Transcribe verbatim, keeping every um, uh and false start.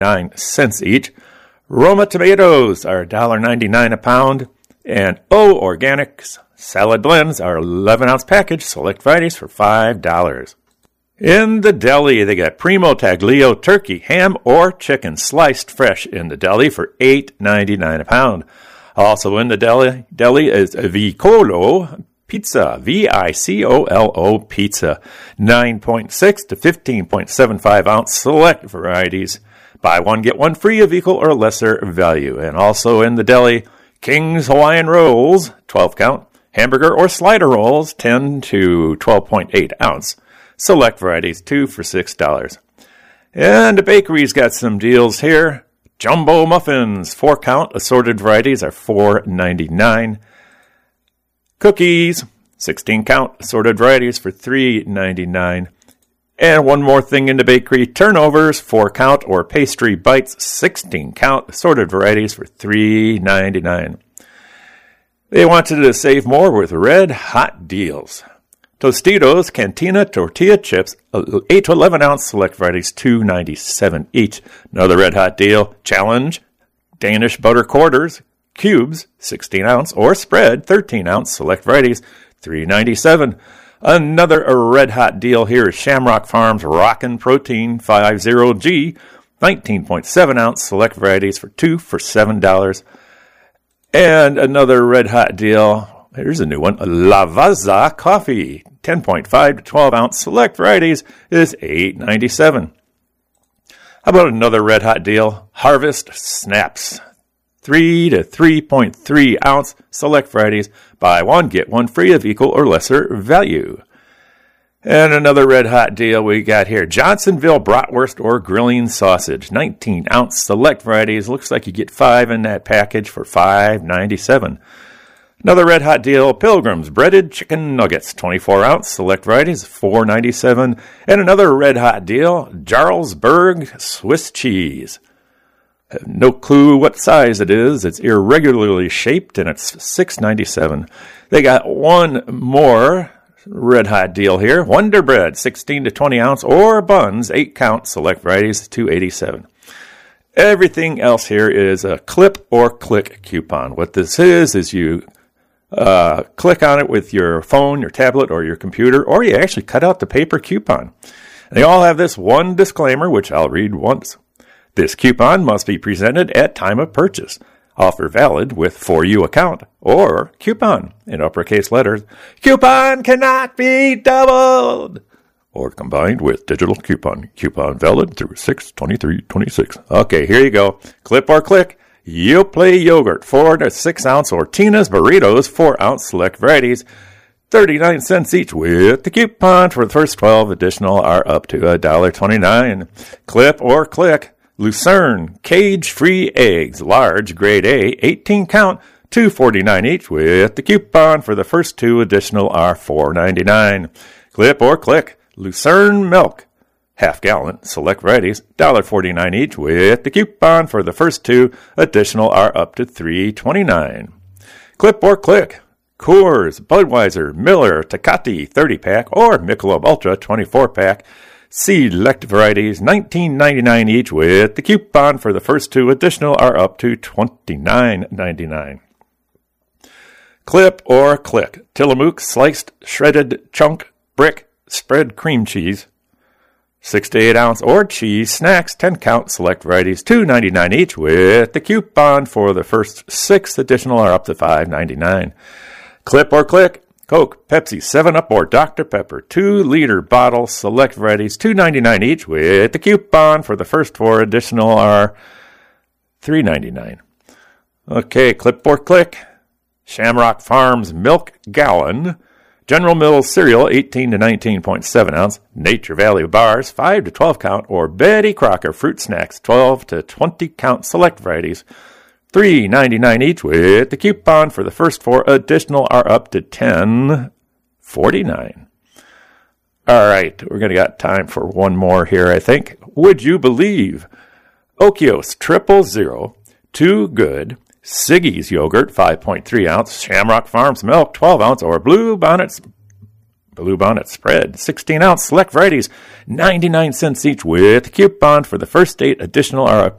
nine cents each. Roma tomatoes are one dollar ninety-nine a pound. And O Organics salad blends are eleven ounce package, select varieties for five dollars. In the deli, they got Primo Taglio turkey, ham, or chicken sliced fresh in the deli for eight ninety-nine a pound. Also in the deli, deli is Vicolo Pizza, V I C O L O Pizza, nine point six to fifteen point seven five ounce select varieties. Buy one, get one free of equal or lesser value. And also in the deli, King's Hawaiian Rolls, twelve count, hamburger or slider rolls, ten to twelve point eight ounce. Select varieties, two for six dollars. And the bakery's got some deals here. Jumbo muffins, four count, assorted varieties are four ninety-nine. Cookies, sixteen count, assorted varieties for three ninety-nine. And one more thing in the bakery, turnovers, four count or pastry bites, sixteen count, assorted varieties for three ninety-nine. They wanted to save more with red hot deals. Tostitos Cantina tortilla chips, eight to eleven ounce, select varieties, two ninety-seven each. Another red hot deal, Challenge Danish butter quarters, cubes, sixteen ounce, or spread, thirteen ounce, select varieties, three ninety-seven. Another red hot deal here is Shamrock Farms Rockin' Protein fifty G, nineteen point seven ounce, select varieties for two for seven dollars. And another red hot deal, here's a new one, Lavazza Coffee, ten point five to twelve ounce, select varieties is eight ninety-seven. How about another red hot deal, Harvest Snaps, three to three point three ounce, select varieties, buy one, get one free of equal or lesser value. And another red hot deal we got here, Johnsonville Bratwurst or Grilling Sausage, nineteen ounce, select varieties, looks like you get five in that package for five ninety-seven. Another red hot deal, Pilgrim's Breaded Chicken Nuggets, twenty-four ounce, select varieties, four ninety-seven. And another red hot deal, Jarlsberg Swiss Cheese. Have no clue what size it is. It's irregularly shaped, and it's six ninety-seven. They got one more red hot deal here, Wonder Bread, sixteen to twenty ounce, or buns, eight count, select varieties, two eighty-seven. Everything else here is a clip or click coupon. What this is, is you uh, click on it with your phone, your tablet, or your computer, or you actually cut out the paper coupon. They all have this one disclaimer, which I'll read once. This coupon must be presented at time of purchase. Offer valid with For You account or coupon in uppercase letters. Coupon cannot be doubled or combined with digital coupon. Coupon valid through six twenty-three twenty-six. Okay, here you go. Clip or click. Yoplait yogurt, four to six ounce, or Tina's burritos, four ounce, select varieties, thirty-nine cents each with the coupon for the first twelve. Additional are up to one dollar twenty-nine. Clip or click. Lucerne cage-free eggs, large, grade A, eighteen count, two forty-nine each with the coupon for the first two. Additional are four ninety-nine. Clip or click. Lucerne milk, half gallon, select varieties, one dollar forty-nine each with the coupon for the first two. Additional are up to three twenty-nine. Clip or click. Coors, Budweiser, Miller, Tecate thirty pack, or Michelob Ultra twenty-four pack. Select varieties, nineteen ninety-nine each with the coupon for the first two. Additional are up to twenty-nine ninety-nine. Clip or click. Tillamook sliced shredded chunk brick spread cream cheese, six to eight ounce, or cheese snacks, ten count, select varieties, two ninety-nine each with the coupon for the first six. Additional are up to five ninety-nine. Clip or click. Coke, Pepsi, seven up, or Doctor Pepper, two liter bottles, select varieties, two ninety-nine each with the coupon for the first four. Additional are three ninety-nine. Okay, clip or click. Shamrock Farms milk gallon, General Mills cereal, eighteen to nineteen point seven ounce, Nature Valley bars, five to twelve count, or Betty Crocker fruit snacks, twelve to twenty count, select varieties, three ninety-nine each with the coupon for the first four. Additional are up to ten forty-nine. All right, we're going to got time for one more here, I think. Would you believe? Okios Triple Zero, Too Good, Siggy's yogurt, five point three ounce, Shamrock Farms milk, twelve ounce, or Blue Bonnet's Bluebonnet Spread, sixteen ounce select varieties, ninety-nine cents each with a coupon for the first date additional R